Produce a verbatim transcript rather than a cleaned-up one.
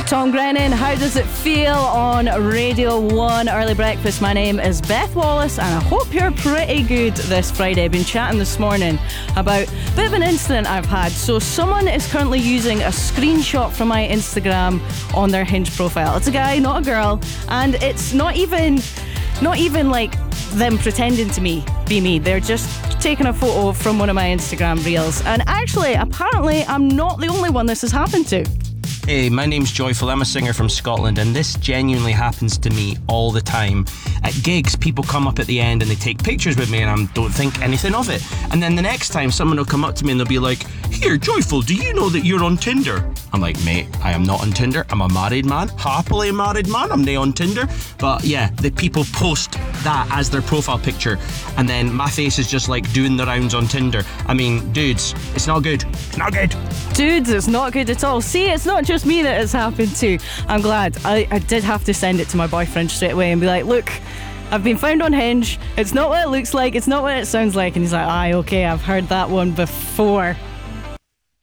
Tom Grennan, How Does It Feel on Radio one Early Breakfast. My name is Beth Wallace and I hope you're pretty good this Friday. I've been chatting this morning about a bit of an incident I've had. So someone is currently using a screenshot from my Instagram on their Hinge profile. It's a guy, not a girl, and it's not even not even like them pretending to me be me. They're just taking a photo from one of my Instagram reels. And actually, apparently, I'm not the only one this has happened to. Hey, my name's Joyful. I'm a singer from Scotland, and this genuinely happens to me all the time. At gigs, people come up at the end and they take pictures with me, and I don't think anything of it. And then the next time, someone will come up to me and they'll be like, "Here, Joyful, do you know that you're on Tinder?" I'm like, "Mate, I am not on Tinder. I'm a married man, happily married man. I'm not on Tinder." But yeah, the people post that as their profile picture, and then my face is just like doing the rounds on Tinder. I mean, dudes, it's not good. It's not good. Dudes, it's not good at all. See, it's not just me that it's happened to. I'm glad. I, I did have to send it to my boyfriend straight away and be like, "Look, I've been found on Hinge. It's not what it looks like. It's not what it sounds like." And he's like, "Aye, okay, I've heard that one before."